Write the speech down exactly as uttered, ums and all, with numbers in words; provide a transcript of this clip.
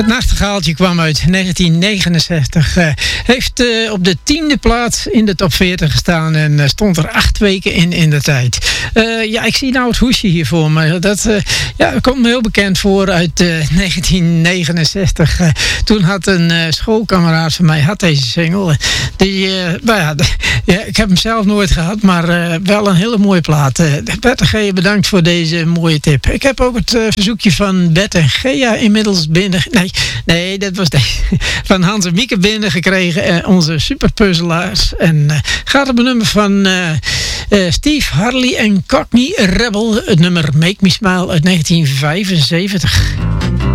Het nachtegaaltje kwam uit negentien negenenzestig. Uh, heeft uh, op de tiende plaats in de top veertig gestaan en uh, stond er acht weken in in de tijd. Uh, ja, ik zie nou het hoesje hier voor me. Dat uh, ja, komt me heel bekend voor uit uh, negentien negenenzestig. Uh, toen had een uh, schoolkameraad van mij had deze single. Die, uh, nou ja, de, ja, ik heb hem zelf nooit gehad, maar uh, wel een hele mooie plaat. Uh, Bert en Gea, bedankt voor deze mooie tip. Ik heb ook het uh, verzoekje van Bert en Gea inmiddels binnen... Nee, nee, dat was deze. Van Hans en Mieke binnengekregen. Uh, onze superpuzzelaars. En uh, gaat op een nummer van uh, uh, Steve Harley en Cockney Rebel. Het nummer Make Me Smile uit negentien vijfenzeventig.